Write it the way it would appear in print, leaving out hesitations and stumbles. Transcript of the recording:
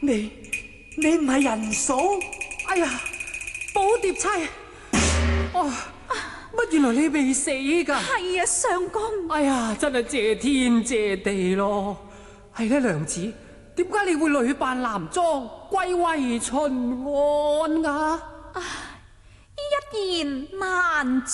你唔係人嫂？ 哎呀，寶蝶妻，哦，乜原來你未死噶？ 係啊，相公。 哎呀，真係謝天謝地咯。係咧，娘子，點解你會女扮男裝歸為秦安噶？ 一言難